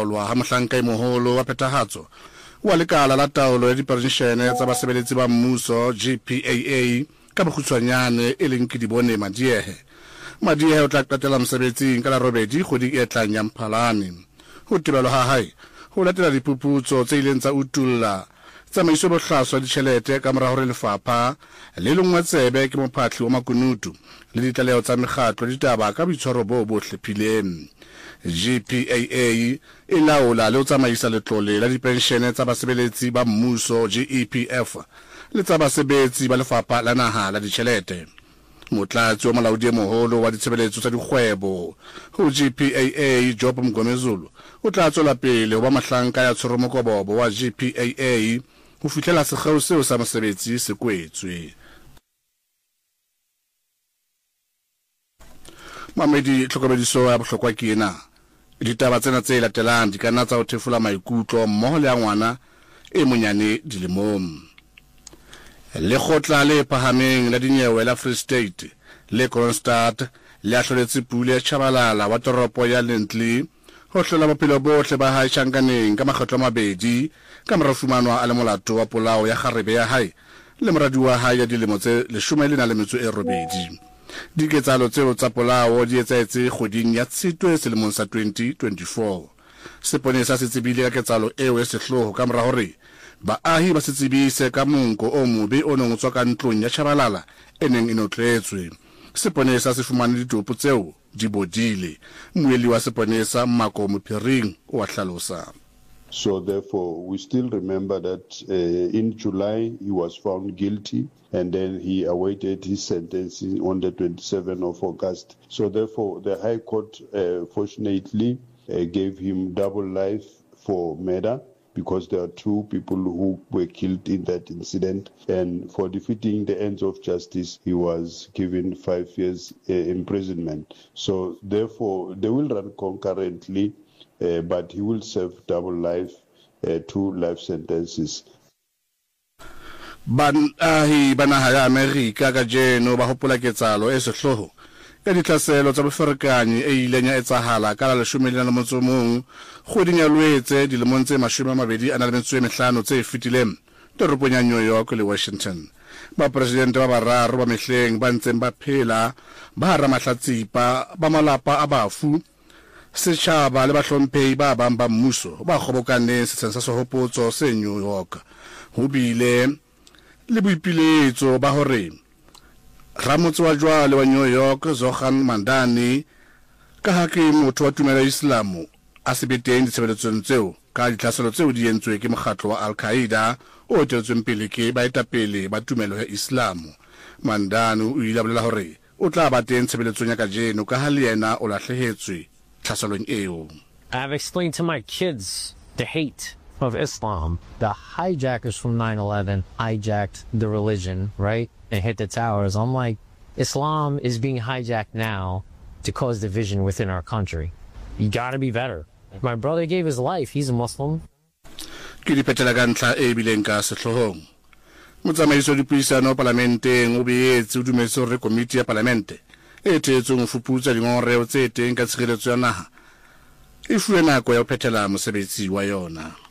laolwa ha mohlanka moholo wa phethahatso wa lekala la taolo ya dipenshene tsa basebeletsi ba mmuso GPAA ka bokgutshwanyane e leng ke dibone Madiehe. Madiehe o tla qetela mosebetsing ka la robedi kgwedi e tlang ya Mphalane. Ho tebelwa ha hae ho latela diphuputso tse ileng tsa utulla tsamaiso bohlaswa ditjhelete ka mora hore lefapha le lengwe tsebe ke mophatli wa makunutu le ditlaleho tsa mekgatlo ditaba ka boitshwaro bo bohlephileng. GPAA e laola le ho tsamaisa letlole la dipenshene tsa basebeletsi ba mmuso GEPF le tsa basebetsi ba lefapha la naha la ditjhelete. Motlatsi wa molaodi e moholo wa ditshebeletso tsa dikgwebo ho GPAA Job Mgomezulu o tla tswela pele ho ba mahlanka ya tshoromokobobo wa GPAA ho fihlela sekgeo seo sa mosebetsi se kwetswe. Mamedi tlhokomediso ya bohlokwa ke ena. Ditaba tsena tse latelang di kana tsa ho thefula maikutlo mmoho le ya ngwana e monyane dilemong. Lekgotla le phahameng la dinyewe la Free State le Kronstadt le ahloletse Pule Chabalala wa toropo ya Lentley ho hlola bophelo bohle ba hae Shankaneng ka makgetlo a mabedi ka mora fumanwa a le molato wa polao ya kgarebe ya hae le moradi wa hae ya dilemo tse 18. Diketsahalo tseo tsa polao di etsahetse kgweding ya Tshitwe selemong sa 2024. Seponesa se tsebile ka ketsahalo eo e sehloho ka mora hore baahi ba se tsebise ka monko o mobe o neng o tswa ka ntlong ya Chabalala e neng e notletswe. Seponesa se fumane ditopo tseo di bodile. Moeli wa seponesa Mmako Mophiring o a hlalosa. So therefore, we still remember that in July he was found guilty and then he awaited his sentencing on the 27th of August. So therefore, the High Court fortunately gave him double life for murder because there are two people who were killed in that incident. And for defeating the ends of justice, he was given 5 years imprisonment. So therefore, they will run concurrently, but he will serve double life, 2 life sentences. Banahi ya Amerika ka jeno ba hopola ketsahalo e sehloho ka ditlhaselo tsa boferekanyi e ileng ya etsahala ka la 11 kgweding ya Lwetse dilemong tse 25 tse fetileng toropong ya New York le Washington. Ba presidente ba bararo ba mehleng ba ntseng ba phela ba hara mahlatsipa ba malapa a bafu setjhaba le bahlomphehi ba bang ba mmuso ba kgobokaneng setsheng sa sehopotso se New York. Ho bile le boipiletso ba hore ramotse wa jwale wa New York Zohan Mandani ka ha ke motho wa tumelo ya Islamu a sebeteng ditshebeletsong tseo ka ditlhaselo tseo di entswe ke mokgatlo wa Al-Qaeda o tswetsweng pele ke baetapele ba tumelo ya Islamu. Mandani o ile a bolela hore o tla ba teng tshebeletsong ya kajeno ka ha le yena o lahlehetswe tlhaselong eo. I've explained to my kids the hate of Islam. The hijackers from 9/11 hijacked the religion, right? And hit the towers. I'm like, Islam is being hijacked now to cause division within our country. You gotta be better. My brother gave his life. He's a Muslim. Ke dipetela ka ntlha e bileng ka sehlohong. Motsamaiso dipuisano parlamenteng o beetse o dumetse hore komiti ya parlamente e thetsong ho fuputsa dingongoreo tse teng ka tshireletso ya naha e fuwe nako ya ho phethela mosebetsi wa yona.